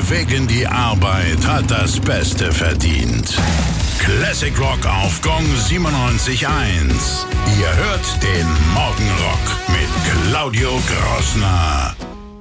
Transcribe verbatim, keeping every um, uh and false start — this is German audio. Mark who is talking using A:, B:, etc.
A: Weg in die Arbeit hat das Beste verdient. Classic Rock auf Gong siebenundneunzig Komma eins. Ihr hört den Morgenrock mit Claudio Grossner.